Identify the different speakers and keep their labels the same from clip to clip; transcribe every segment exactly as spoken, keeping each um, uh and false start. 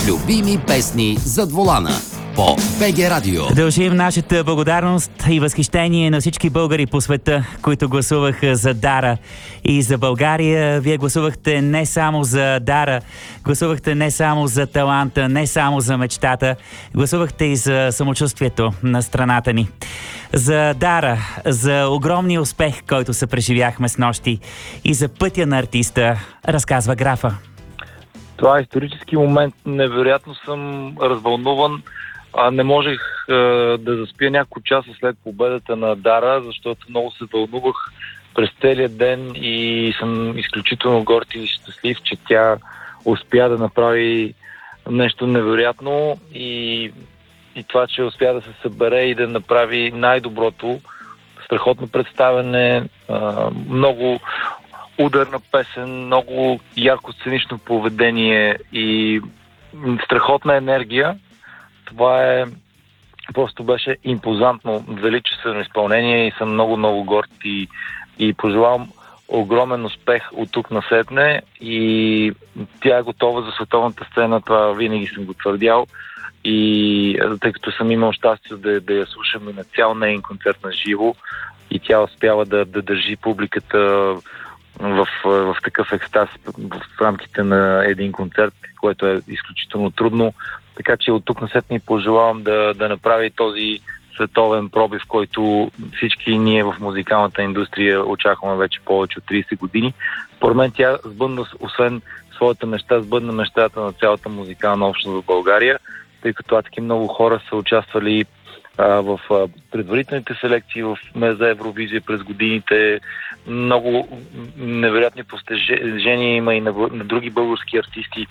Speaker 1: Любими песни зад волана по БГ Радио.
Speaker 2: Дължим нашата благодарност и възхищение на всички българи по света, които гласуваха за Дара и за България. Вие гласувахте не само за Дара, гласувахте не само за таланта, не само за мечтата, гласувахте и за самочувствието на страната ни. За Дара, за огромния успех, който се преживяхме с нощи, и за пътя на артиста, разказва Графа.
Speaker 3: Това е исторически момент. Невероятно съм развълнуван. А не можех е, да заспя няколко часа след победата на Дара, защото много се вълнувах през целия ден и съм изключително горд и щастлив, че тя успя да направи нещо невероятно и, и това, че успя да се събере и да направи най-доброто. Страхотно представяне, е, много ударна песен, много ярко сценично поведение и страхотна енергия. Това е просто беше импозантно, величествено изпълнение и съм много-много горд и, и пожелавам огромен успех от тук насетне и тя е готова за световната сцена, това винаги съм го твърдял и тъй като съм имал щастие да, да я слушам и на цял нейн концерт на живо и тя успява да, да държи публиката в, в такъв екстаз в рамките на един концерт, което е изключително трудно. Така че от тук насетне пожелавам да, да направи този световен пробив, който всички ние в музикалната индустрия очакваме вече повече от трийсет години. Според мен тя сбъдна, освен своята мечта, сбъдна мечтата на цялата музикална общност в България, тъй като адски много хора са участвали а, в а, предварителните селекции в за Евровизия през годините. Много невероятни постижения има и на, на други български артисти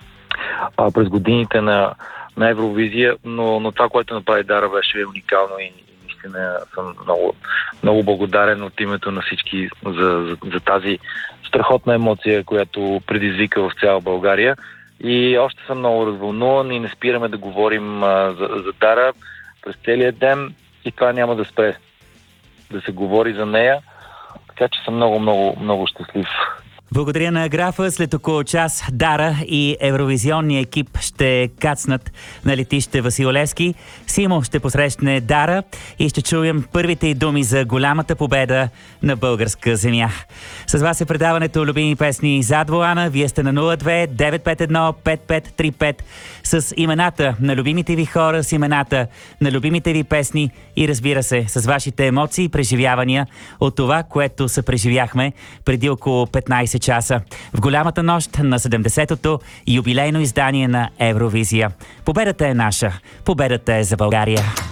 Speaker 3: а, през годините на, на Евровизия, но, но това, което направи Дара, беше уникално и, и наистина съм много, много благодарен от името на всички за, за, за тази страхотна емоция, която предизвика в цяла България. И още съм много развълнуван и не спираме да говорим а, за, за Дара през целия ден и това няма да спре да се говори за нея, така че съм много, много, много щастлив.
Speaker 2: Благодаря на Графа. След около час Дара и евровизионния екип ще кацнат на летище Васил Левски. Симо ще посрещне Дара и ще чуем първите й думи за голямата победа на българска земя. С вас е предаването Любими песни зад волана. Вие сте на нула две девет пет едно пет пет три пет с имената на любимите ви хора, с имената на любимите ви песни и разбира се, с вашите емоции и преживявания от това, което се преживяхме преди около петнайсет часа в голямата нощ на седемдесетото юбилейно издание на Евровизия. Победата е наша, победата е за България.